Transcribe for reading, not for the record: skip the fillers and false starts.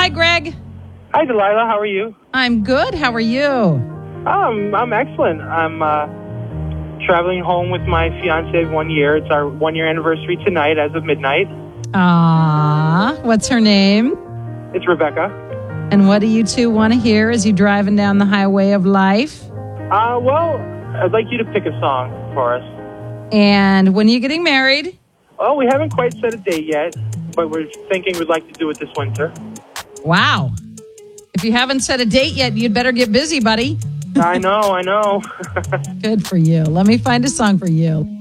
Hi, Greg. Hi, Delilah. How are you? I'm good. How are you? I'm excellent. I'm traveling home with my fiance of 1 year. It's our 1 year anniversary tonight as of midnight. What's her name? It's Rebecca. And what do you two want to hear as you're driving down the highway of life? Well, I'd like you to pick a song for us. And when are you getting married? Well, we haven't quite set a date yet, but we're thinking we'd like to do it this winter. Wow. If you haven't set a date yet, you'd better get busy, buddy. I know. Good for you. Let me find a song for you.